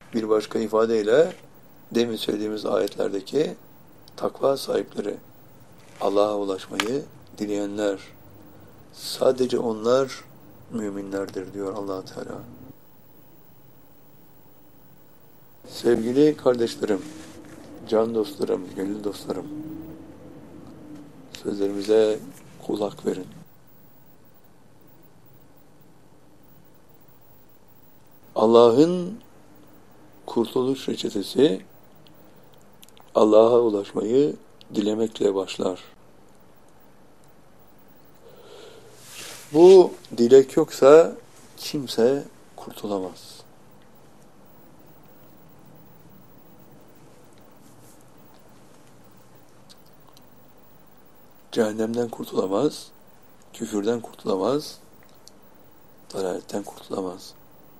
Bir başka ifadeyle demin söylediğimiz ayetlerdeki takva sahipleri, Allah'a ulaşmayı dileyenler, sadece onlar müminlerdir diyor Allah Teala. Sevgili kardeşlerim, can dostlarım, gönül dostlarım, sözlerimize kulak verin. Allah'ın kurtuluş reçetesi Allah'a ulaşmayı dilemekle başlar. Bu dilek yoksa kimse kurtulamaz. Cehennemden kurtulamaz, küfürden kurtulamaz, dalaletten kurtulamaz.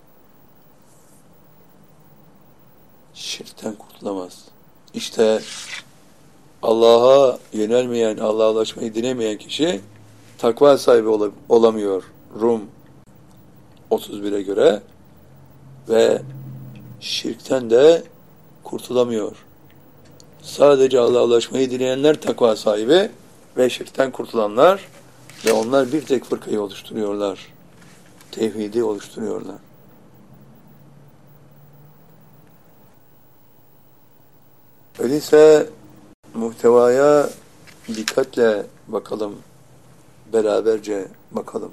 Şirkten kurtulamaz. İşte Allah'a yönelmeyen, Allah'a ulaşmayı dilemeyen kişi takva sahibi olamıyor. Rum 31'e göre ve şirkten de kurtulamıyor. Sadece Allah'a ulaşmayı dileyenler takva sahibi ve şirkten kurtulanlar ve onlar bir tek fırkayı oluşturuyorlar. Tevhidi oluşturuyorlar. Öyleyse muhtevaya dikkatle bakalım, beraberce bakalım.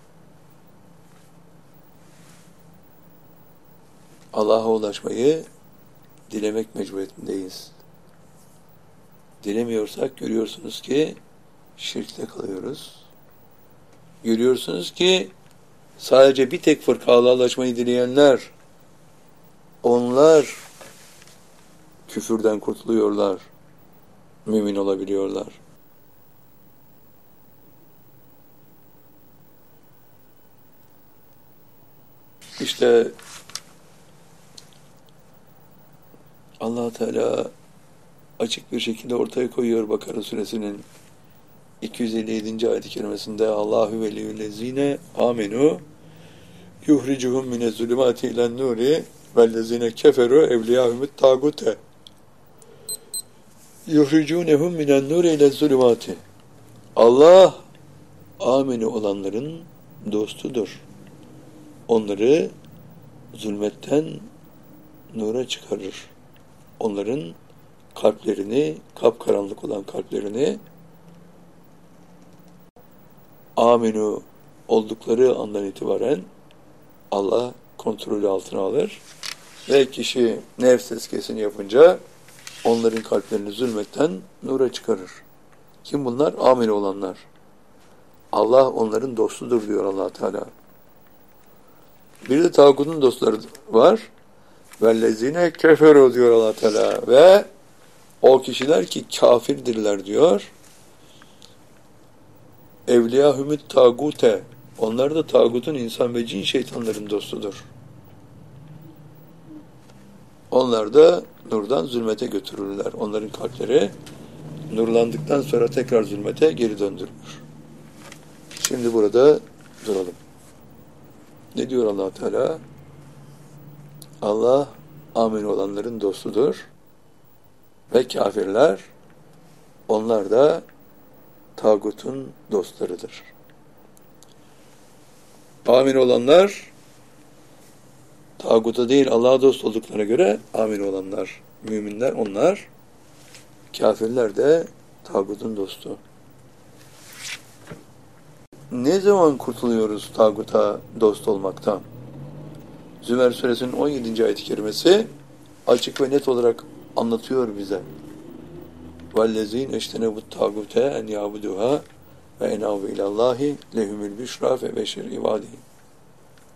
Allah'a ulaşmayı dilemek mecburiyetindeyiz. Dilemiyorsak görüyorsunuz ki şirkte kalıyoruz. Görüyorsunuz ki sadece bir tek fırka Allah'a ulaşmayı dileyenler, onlar küfürden kurtuluyorlar, mümin olabiliyorlar. İşte Allah Teala açık bir şekilde ortaya koyuyor Bakara suresinin 257. ayet-i kerimesinde Allahu veliyyüllezine amenu yuhricuhum minez-zulümati ilen-nuri vellezine keferu evliyahumut tagute yuhricunehum minen-nuri ile-zulümati. Allah amenu olanların dostudur. Onları zulmetten nura çıkarır. Onların kalplerini, kapkaranlık olan kalplerini aminu oldukları andan itibaren Allah kontrolü altına alır ve kişi nefs tezkiyesini yapınca onların kalplerini zulmetten nura çıkarır. Kim bunlar? Aminu olanlar. Allah onların dostudur diyor Allah Teala. Bir de tağutun dostları var. Vellezine keferu diyor Allah Teala ve o kişiler ki kafirdirler diyor. Evliyahumut tagute. Onlar da tağutun insan ve cin şeytanların dostudur. Onlar da nurdan zulmete götürürler. Onların kalpleri nurlandıktan sonra tekrar zulmete geri döndürülür. Şimdi burada duralım. Ne diyor Allah Teala? Allah amin olanların dostudur ve kafirler onlar da tağutun dostlarıdır. Amin olanlar tağuta değil Allah'a dost olduklarına göre amin olanlar, müminler onlar, kafirler de tağutun dostu. Ne zaman kurtuluyoruz tağuta dost olmaktan? Zümer suresinin 17. ayet-i kerimesi açık ve net olarak anlatıyor bize. وَالَّذ۪ينَ اَجْتَنَبُوا التَّاغُوتَ اَنْ يَعْبُدُوهَا وَاَنَابُوا اِلَى اللّٰهِ لَهُمُ الْبُشْرَى فَبَشِّرْ عِبَادِهِ